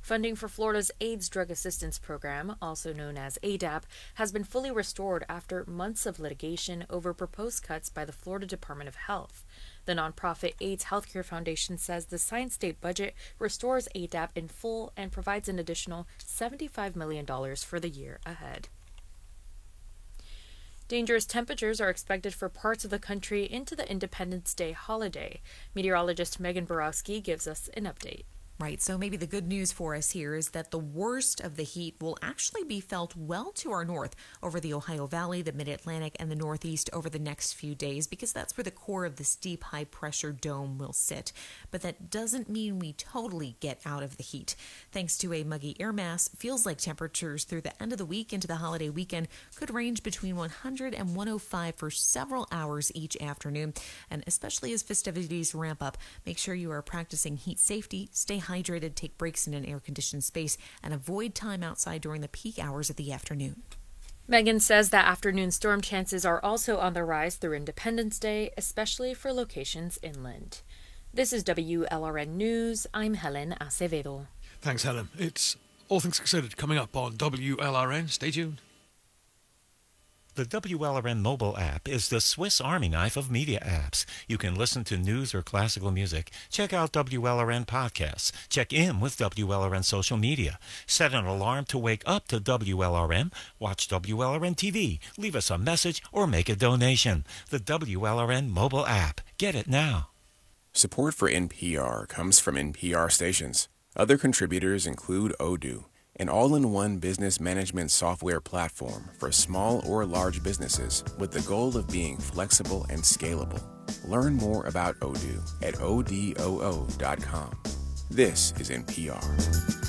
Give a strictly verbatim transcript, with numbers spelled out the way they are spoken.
Funding for Florida's AIDS Drug Assistance Program, also known as A D A P, has been fully restored after months of litigation over proposed cuts by the Florida Department of Health. The nonprofit AIDS Healthcare Foundation says the Science State budget restores A D A P in full and provides an additional seventy-five million dollars for the year ahead. Dangerous temperatures are expected for parts of the country into the Independence Day holiday. Meteorologist Megan Borowski gives us an update. Right, so maybe the good news for us here is that the worst of the heat will actually be felt well to our north over the Ohio Valley, the Mid-Atlantic, and the Northeast over the next few days, because that's where the core of this deep high-pressure dome will sit. But that doesn't mean we totally get out of the heat. Thanks to a muggy air mass, feels like temperatures through the end of the week into the holiday weekend could range between one hundred and one oh five for several hours each afternoon. And especially as festivities ramp up, make sure you are practicing heat safety, stay hydrated, take breaks in an air-conditioned space, and avoid time outside during the peak hours of the afternoon. Megan says that afternoon storm chances are also on the rise through Independence Day, especially for locations inland. This is W L R N News. I'm Helen Acevedo. Thanks, Helen. It's All Things Considered coming up on W L R N. Stay tuned. The W L R N mobile app is the Swiss Army knife of media apps. You can listen to news or classical music, check out W L R N podcasts, check in with W L R N social media, set an alarm to wake up to W L R N, watch W L R N T V, leave us a message, or make a donation. The W L R N mobile app. Get it now. Support for N P R comes from N P R stations. Other contributors include Odoo, an all-in-one business management software platform for small or large businesses with the goal of being flexible and scalable. Learn more about Odoo at O D O O dot com. This is N P R.